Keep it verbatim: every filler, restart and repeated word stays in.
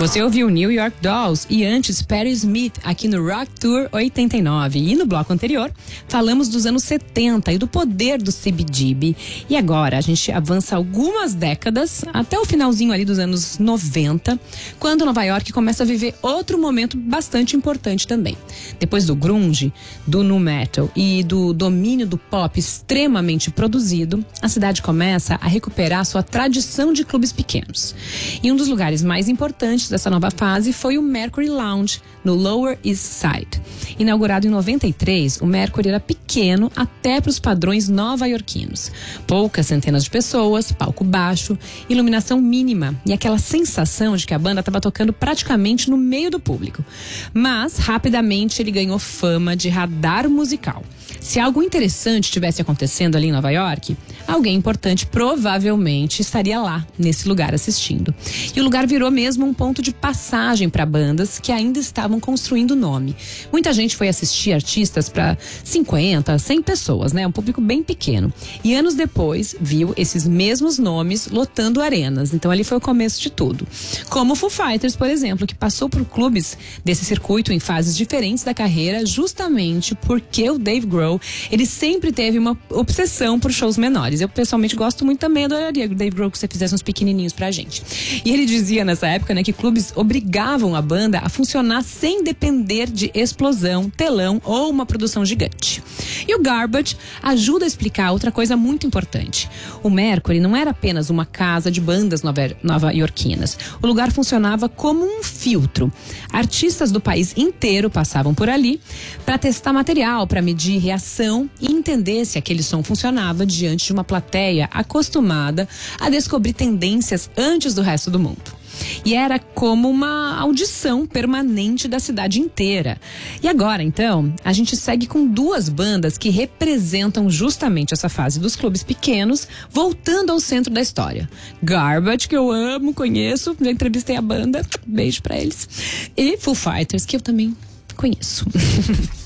Você ouviu New York Dolls e antes Patti Smith aqui no Rock Tour oitenta e nove. E no bloco anterior, falamos dos anos setenta e do poder do C B G B. E agora a gente avança algumas décadas até o finalzinho ali dos anos noventa, quando Nova York começa a viver outro momento bastante importante também. Depois do grunge, do nu metal e do domínio do pop extremamente produzido, a cidade começa a recuperar sua tradição de clubes pequenos. E um dos lugares mais importantes dessa nova fase foi o Mercury Lounge, no Lower East Side. Inaugurado em noventa e três, o Mercury era pequeno até para os padrões nova-iorquinos. Poucas centenas de pessoas, palco baixo, iluminação mínima e aquela sensação de que a banda estava tocando praticamente no meio do público. Mas, rapidamente, ele ganhou fama de radar musical. Se algo interessante estivesse acontecendo ali em Nova York, alguém importante provavelmente estaria lá, nesse lugar, assistindo. E o lugar virou mesmo um ponto de passagem para bandas que ainda estavam construindo o nome. Muita gente foi assistir artistas para cinquenta, cem pessoas, né? Um público bem pequeno. E anos depois, viu esses mesmos nomes lotando arenas. Então ali foi o começo de tudo. Como o Foo Fighters, por exemplo, que passou por clubes desse circuito em fases diferentes da carreira, justamente porque o Dave Grohl, ele sempre teve uma obsessão por shows menores. Eu pessoalmente gosto muito também, adoraria o Dave Grohl que você fizesse uns pequenininhos pra gente. E ele dizia nessa época, né, que clubes obrigavam a banda a funcionar sem depender de explosão, telão ou uma produção gigante. E o Garbage ajuda a explicar outra coisa muito importante. O Mercury não era apenas uma casa de bandas nova-iorquinas. O lugar funcionava como um filtro. Artistas do país inteiro passavam por ali para testar material, para medir reação e entender se aquele som funcionava diante de uma plateia acostumada a descobrir tendências antes do resto do mundo. E era como uma audição permanente da cidade inteira. E agora, então, a gente segue com duas bandas que representam justamente essa fase dos clubes pequenos, voltando ao centro da história. Garbage, que eu amo, conheço, já entrevistei a banda, beijo pra eles. E Foo Fighters, que eu também conheço.